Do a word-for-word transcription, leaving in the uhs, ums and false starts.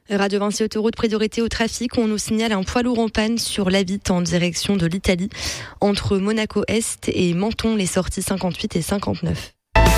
Radio Vinci Autoroute, priorité au trafic. On nous signale un poids lourd en panne sur l'A huit en direction de l'Italie, entre Monaco Est et Menton, les sorties cinquante-huit et cinquante-neuf.